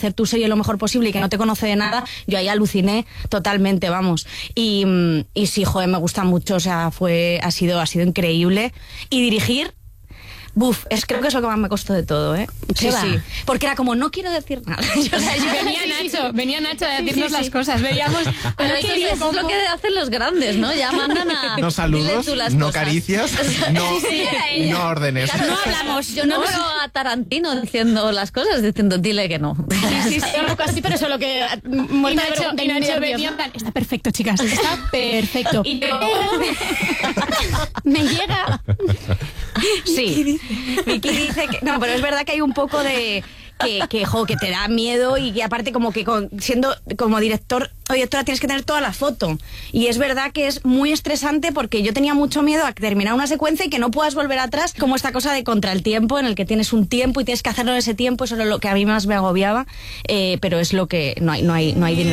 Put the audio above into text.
hacer tu serie lo mejor posible y que no te conoce de nada, yo ahí aluciné totalmente, vamos. Y sí, joder, me gusta mucho, o sea, ha sido increíble. Y dirigir, creo que es lo que más me costó de todo, ¿eh? Sí. Porque era como, no quiero decir nada. Venía Nacho a decirnos las cosas. Veíamos. Pero eso es lo que hacen los grandes, ¿no? Ya mandan a. No saludos, no cosas. Caricias, no órdenes. Claro, no hablamos. Yo no veo a Tarantino diciendo las cosas, diciendo, dile que no. Sí, un poco así, pero solo que. Y Nacho venía en plan, está perfecto, chicas. Está perfecto. Me llega. Sí. Vicky dice que... No, pero es verdad que hay un poco de... que te da miedo y que aparte como que siendo como director o directora tienes que tener toda la foto. Y es verdad que es muy estresante porque yo tenía mucho miedo a terminar una secuencia y que no puedas volver atrás, como esta cosa de contra el tiempo, en el que tienes un tiempo y tienes que hacerlo en ese tiempo. Eso era lo que a mí más me agobiaba, pero es lo que... No hay dinero.